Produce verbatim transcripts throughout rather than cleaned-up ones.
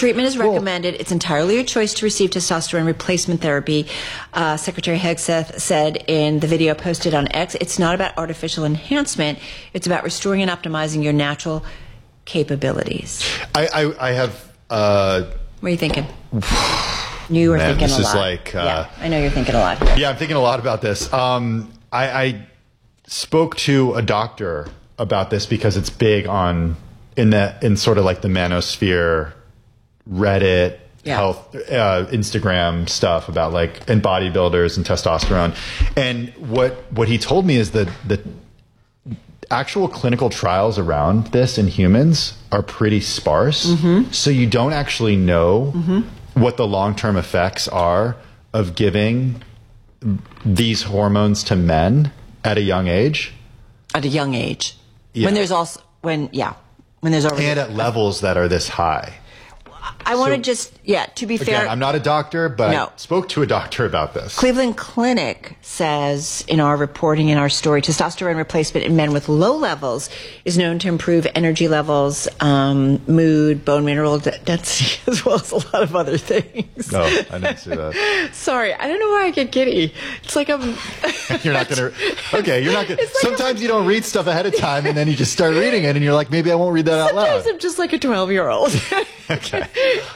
treatment is recommended. It's entirely your choice to receive testosterone replacement therapy. Uh, Secretary Hegseth said in the video posted on X, it's not about artificial enhancement. It's about restoring and optimizing your natural capabilities. I, I, I have... Uh, what are you thinking? You were Man, thinking this a is lot. like, uh, yeah, I know you're thinking a lot. Yeah, I'm thinking a lot about this. Um, I, I spoke to a doctor about this because it's big on in the in sort of like the manosphere, Reddit, yeah. health, uh, Instagram stuff about like and bodybuilders and testosterone. And what what he told me is that the actual clinical trials around this in humans are pretty sparse. Mm-hmm. So you don't actually know mm-hmm. what the long-term effects are of giving these hormones to men at a young age. At a young age. Yeah. When there's also, when, yeah, when there's already. And at levels that are this high. I want to So, just, yeah, to be fair. Again, I'm not a doctor, but No. I spoke to a doctor about this. Cleveland Clinic says in our reporting, in our story, testosterone replacement in men with low levels is known to improve energy levels, um, mood, bone mineral d- density, as well as a lot of other things. No, I didn't see that. Sorry, I don't know why I get giddy. It's like I'm... You're not going to... Okay, you're not going to... It's like Sometimes I'm- you don't read stuff ahead of time, and then you just start reading it, and you're like, maybe I won't read that out loud. Sometimes I'm just like a twelve-year-old. Okay.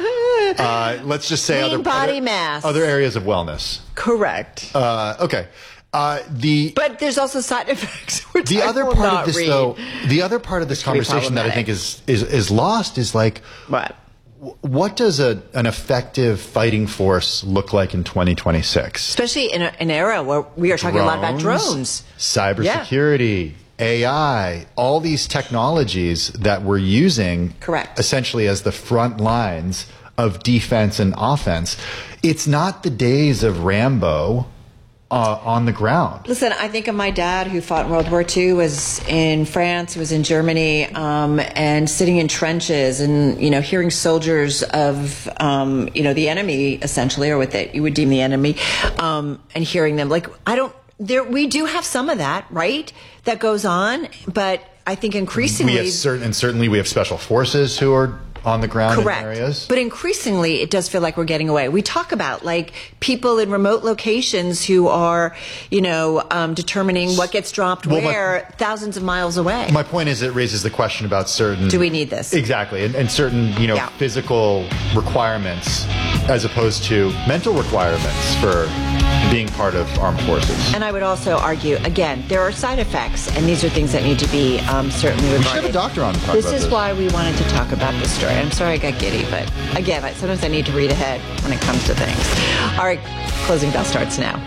Uh, let's just say Lean other body other, mass. other areas of wellness. Correct. Uh, okay. Uh, the But there's also side effects, which the I other will part not of this, read. though, the other part of this Pretty conversation that I think is is is lost is like, What? what does a an effective fighting force look like in twenty twenty-six? Especially in a, an era where we are talking a lot about drones. Cybersecurity, A I, all these technologies that we're using Correct. essentially as the front lines of defense and offense. It's not the days of Rambo uh, on the ground. Listen, I think of my dad who fought in World War Two, was in France, was in Germany, um, and sitting in trenches and, you know, hearing soldiers of, um, you know, the enemy, essentially, or what they, you would deem the enemy, um, and hearing them. Like, I don't, there, we do have some of that, right? That goes on, but I think increasingly... We have certain, and certainly we have special forces who are on the ground Correct. in areas. But increasingly, it does feel like we're getting away. We talk about, like, people in remote locations who are, you know, um, determining what gets dropped Well, where my, thousands of miles away. My point is it raises the question about certain... Do we need this? Exactly. And, and certain, you know, Yeah. physical requirements as opposed to mental requirements for being part of armed forces. And I would also argue, again, there are side effects, and these are things that need to be um, certainly regarded. We should have a doctor on to talk This about is this. why we wanted to talk about this story. I'm sorry I got giddy, but again, I, sometimes I need to read ahead when it comes to things. All right, closing bell starts now.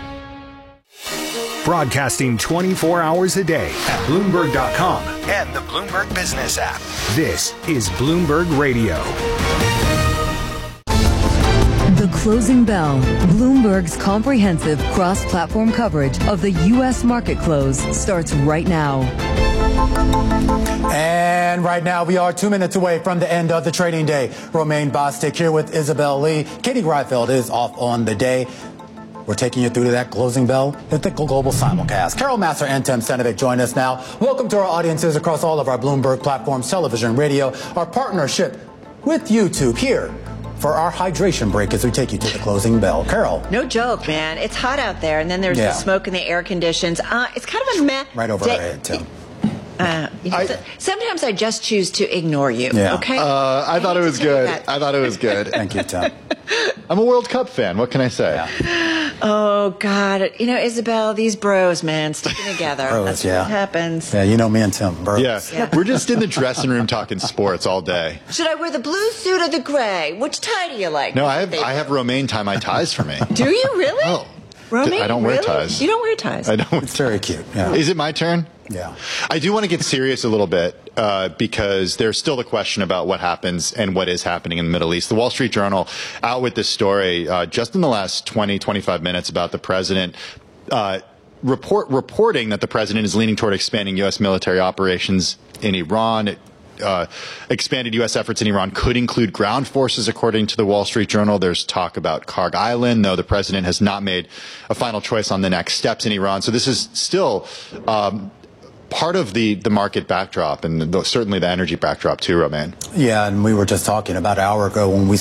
Broadcasting twenty-four hours a day at Bloomberg dot com and the Bloomberg Business app. This is Bloomberg Radio. The Closing Bell, Bloomberg's comprehensive cross-platform coverage of the U S market close, starts right now. And right now, we are two minutes away from the end of the trading day. Romaine Bostick here with Isabel Lee. Katie Greifeld is off on the day. We're taking you through to that closing bell at the Global Simulcast. Carol Massar and Tim Stenovic join us now. Welcome to our audiences across all of our Bloomberg platforms, television, radio, our partnership with YouTube here for our hydration break as we take you to the closing bell. Carol. No joke, man. It's hot out there, and then there's Yeah. the smoke and the air conditions. Uh, it's kind of a meh. Right over day. our head, Tim. Uh, you know, I- so- sometimes I just choose to ignore you. Yeah. Okay. Uh, I, thought it need was to tell you good. that. I thought it was good. Thank you, Tim. I'm a World Cup fan. What can I say? Yeah. Oh God, you know, Isabel, these bros, man, sticking together. Bros, That's yeah. what happens. Yeah, you know me and Tim. Bro. Yeah. Yeah. We're just in the dressing room talking sports all day. Should I wear the blue suit or the gray? Which tie do you like? No, I have I have Romaine tie my ties for me. Do you really? Oh. Romaine, I don't wear really? ties. You don't wear ties. I don't. It's very cute. Yeah. Is it my turn? Yeah. I do want to get serious a little bit uh, because there's still the question about what happens and what is happening in the Middle East. The Wall Street Journal out with this story uh, just in the last twenty, twenty-five minutes about the president uh, report reporting that the president is leaning toward expanding U S military operations in Iran. It, Uh, expanded U S efforts in Iran could include ground forces, according to the Wall Street Journal. There's talk about Karg Island, though the president has not made a final choice on the next steps in Iran. So this is still um, part of the, the market backdrop and the, certainly the energy backdrop too, Romaine. Yeah, and we were just talking about an hour ago when we